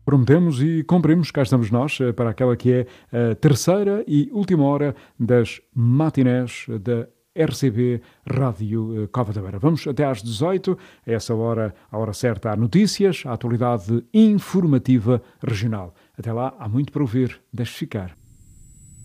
Prometemos e cumprimos, cá estamos nós, para aquela que é a terceira e última hora das matinés da RCB Rádio Cova da Beira. Vamos até às 18, a essa hora, a hora certa, há notícias, a atualidade informativa regional. Até lá, há muito para ouvir, deixe ficar.